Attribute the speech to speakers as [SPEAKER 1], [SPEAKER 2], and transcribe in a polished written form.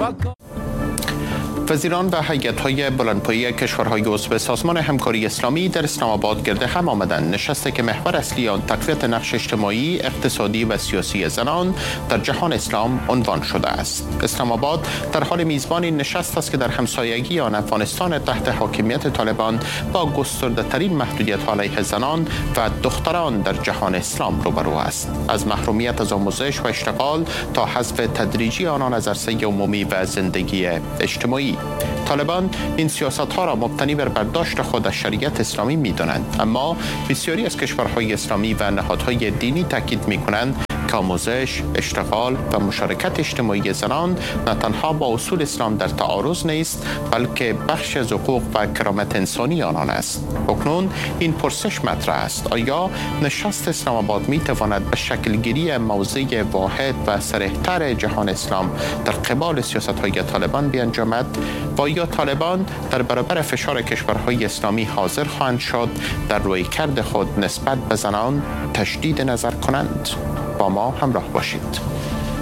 [SPEAKER 1] وزیران و هیئت‌های بلندپایه کشورهای عضو سازمان همکاری اسلامی در اسلام آباد گرد هم آمدند. نشستی که محور اصلی آن تقویت نقش اجتماعی، اقتصادی و سیاسی زنان در جهان اسلام عنوان شده است. اسلام آباد در حال میزبان این نشست است که در همسایگی آن افغانستان تحت حاکمیت طالبان با گسترده‌ترین محدودیت‌ها علیه زنان و دختران در جهان اسلام روبرو است. از محرومیت از آموزش و اشتغال تا حذف تدریجی آنان از عرصه عمومی و زندگی اجتماعی. طالبان این سیاست‌ها را مبتنی بر برداشت خود از شریعت اسلامی می‌دانند، اما بسیاری از کشورهای اسلامی و نهادهای دینی تاکید می‌کنند که آموزش، اشتغال و مشارکت اجتماعی زنان نه تنها با اصول اسلام در تعارض نیست، بلکه بخش از حقوق و کرامت انسانی آنان است. اکنون این پرسش مطرح است: آیا نشست اسلام آباد می‌تواند به شکلگیری موضع واحد و صریح‌تر جهان اسلام در قبال سیاست‌های طالبان بیانجامد و آیا طالبان در برابر فشار کشورهای اسلامی حاضر خواهند شد در رویکرد خود نسبت به زنان تشدید نظر کنند؟ با ما همراه باشید.